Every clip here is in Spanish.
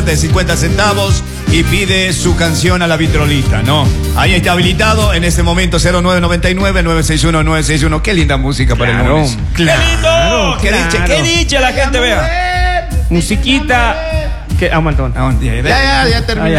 plata de 50 centavos y pide su canción a la vitrolita, ¿no? Ahí está habilitado en este momento 0999-961-961. Qué linda música para el lunes. Claro, ¡qué lindo! Claro. ¡Qué dicha la gente, vea! Musiquita. Aguanta. Ya termina.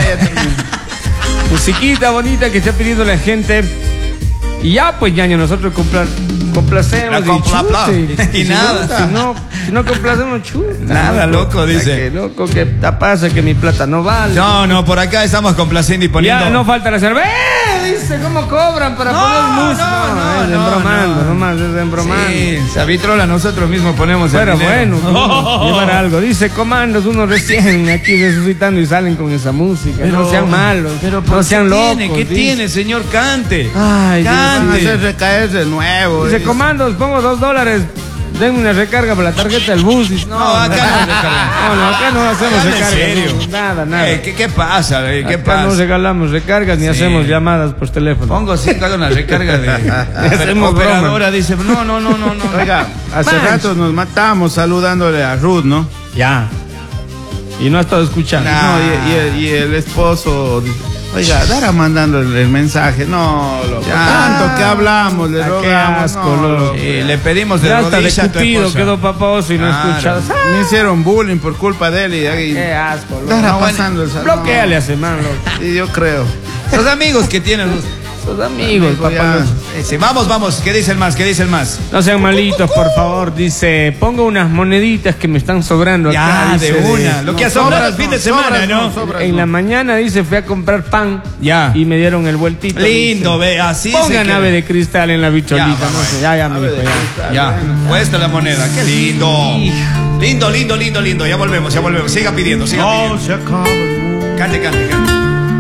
Musiquita bonita que está pidiendo la gente. Y ya, pues, ñaño, nosotros complacemos. Y nada. Si no complacemos, chuta. Nada, loco, dice. Que loco, ¿qué pasa? Que mi plata no vale. No, por acá estamos complaciendo y poniendo. Ya no falta la cerveza. Dice, ¿cómo cobran para poner música? Es embromando, nomás, es embromando. Sí, esa vitrola nosotros mismos ponemos el Pero dinero. bueno, llevar algo. Dice, comandos, unos recién aquí resucitando y salen con esa música. Pero, no sean malos, no sean locos. ¿Qué tiene, señor? Cante. Ay, Van a Cante. hacer recaer de nuevo. dice, comandos, pongo $2. Denme una recarga para la tarjeta del bus. Dice, No, acá no recargamos. No, acá no hacemos Habla en recargas. serio. No, nada. ¿Qué pasa? ¿Qué Acá pasa? no regalamos recargas ni Sí. hacemos llamadas por teléfono. Pongo 5 hago una recarga de Hacemos operadora. Dice, no. Oiga, hace rato nos matamos saludándole a Ruth, ¿no? Ya. Y no ha estado escuchando. Nah. No, y el esposo dice, oiga, Dara mandando el mensaje. No, loco, Ya. tanto que hablamos, le Qué rogamos. asco, no, loco. Y le pedimos de Ya hasta de rodillas a tu Cupido esposa. quedó paposo y no Claro. escuchado. Me hicieron bullying por culpa de él y Qué asco, loco. Dara No, pasando el salón. Bloquéale a ese man, loco. Y yo creo. Los amigos que tienen. Sus amigos, Amigo, papá. ya. Sí, vamos. ¿Qué dice el más? No sean malitos, por favor. Dice, pongo unas moneditas que me están sobrando acá. Ya, dice, de una. Lo que ha sobrado el fin de semana, ¿no? En la mañana, dice, fui a comprar pan. Ya. Y me dieron el vueltito. Lindo, dice, ve, así pongan se ave quiere. de cristal en la bicholita. Ya, No sé, ya, mi hijo, ya. Ya, cuesta la moneda. Qué lindo. Lindo. Ya volvemos. Siga pidiendo. Se acaba el mundo. Cante.